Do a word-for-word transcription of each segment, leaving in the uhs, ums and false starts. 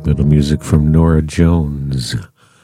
Little music from Norah Jones.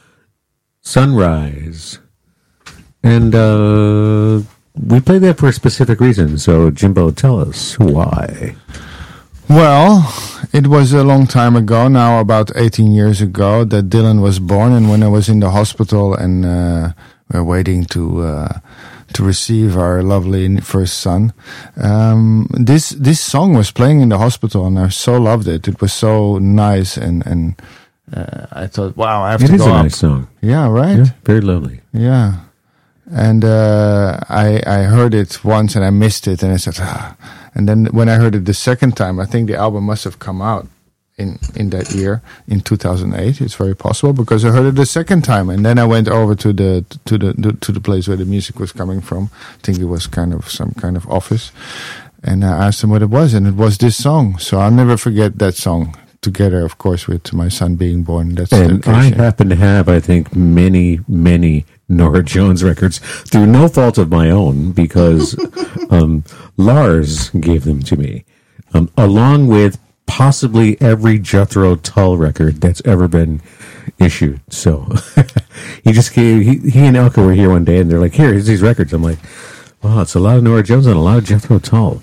Sunrise. And uh, we played that for a specific reason. So, Jimbo, tell us why. Well, it was a long time ago, now about eighteen years ago, that Dylan was born. And when I was in the hospital and uh, we were waiting to uh, to receive our lovely first son, um, this this song was playing in the hospital, and I so loved it. It was so nice, and and uh, I thought, wow, I have it to go up. It is a up. nice song. Yeah, right? Yeah, very lovely. Yeah. And uh, I I heard it once and I missed it, and I said, ah. And then when I heard it the second time, I think the album must have come out in, in that year, in two thousand eight. It's very possible, because I heard it the second time, and then I went over to the to the to the place where the music was coming from. I think it was kind of some kind of office, and I asked them what it was, and it was this song. So I'll never forget that song. Together, of course, with my son being born. That's and I happen to have, I think, many, many Norah Jones records through no fault of my own, because um, Lars gave them to me, um, along with possibly every Jethro Tull record that's ever been issued. So he just gave, he, he and Elka were here one day, and they're like, here, here's these records. I'm like, wow, it's a lot of Norah Jones and a lot of Jethro Tull.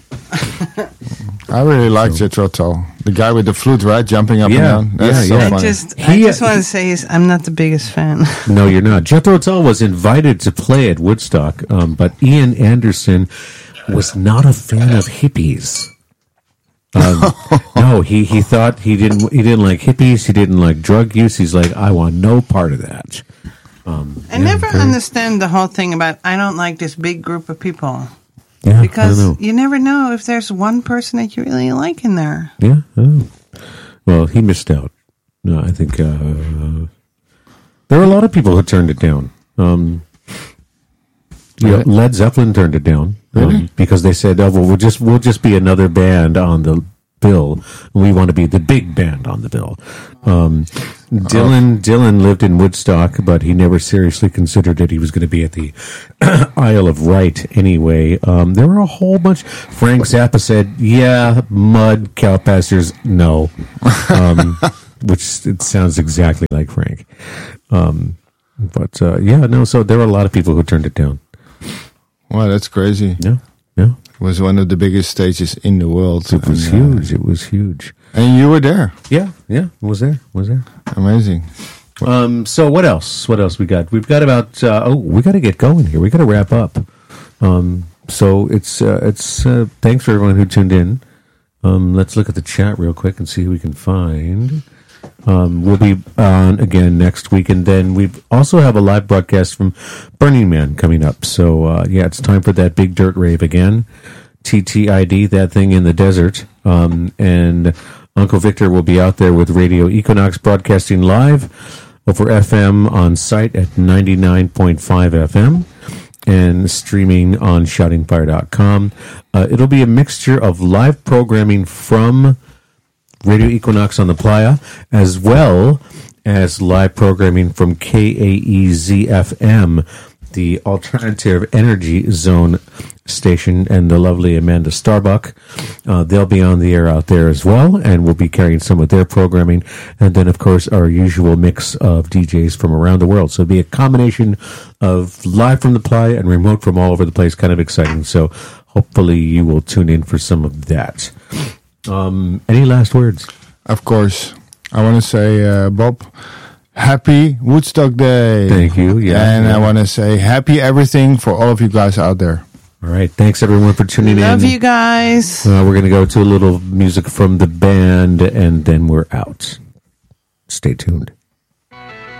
I really like so. Jethro Tull. The guy with the flute, right? Jumping up yeah, and down. That's yeah, so yeah. funny. I just, I he, just want to say is I'm not the biggest fan. No, you're not. Jethro Tull was invited to play at Woodstock, um, but Ian Anderson was not a fan of hippies. Um, no, he, he thought he didn't he didn't like hippies. He didn't like drug use. He's like, I want no part of that. Um, I yeah, never very, understand the whole thing about I don't like this big group of people. Yeah, because you never know if there's one person that you really like in there. Yeah. Oh. Well, he missed out. No, I think uh, there were a lot of people who turned it down. Um, you know, Led Zeppelin turned it down um, really? because they said, "Oh, well, we'll just we'll just be another band on the bill. We want to be the big band on the bill." Um, Dylan Dylan lived in Woodstock, but he never seriously considered that he was going to be at the Isle of Wight anyway. Um, there were a whole bunch. Frank Zappa said, "Yeah, mud, cow pastures, no," um, which it sounds exactly like Frank. Um, but uh, yeah, no. So there were a lot of people who turned it down. Wow, that's crazy. Yeah, yeah. It was one of the biggest stages in the world. It was and, huge. Uh, it was huge. And you were there. Yeah, yeah. Was there? Was there? Amazing. Um. So what else? What else we got? We've got about. Uh, oh, we got to get going here. We got to wrap up. Um. So it's uh, it's. Uh, thanks for everyone who tuned in. Um. Let's look at the chat real quick and see who we can find. Um, we'll be on again next week, and then we also have a live broadcast from Burning Man coming up. So, uh, yeah, it's time for that big dirt rave again. T T I D, that thing in the desert. Um, and Uncle Victor will be out there with Radio Equinox broadcasting live over F M on site at ninety-nine point five F M and streaming on shouting fire dot com. Uh, it'll be a mixture of live programming from Radio Equinox on the Playa, as well as live programming from K A E Z F M, the Alternative Energy Zone station, and the lovely Amanda Starbuck. Uh, they'll be on the air out there as well, and we'll be carrying some of their programming. And then, of course, our usual mix of D Js from around the world. So it'll be a combination of live from the Playa and remote from all over the place. Kind of exciting. So hopefully you will tune in for some of that. Um, any last words? Of course. I want to say, uh, Bob, happy Woodstock Day. Thank you. Yeah. And yeah. I want to say happy everything for all of you guys out there. All right. Thanks, everyone, for tuning Love in. Love you guys. Uh, we're going to go to a little music from the band, and then we're out. Stay tuned.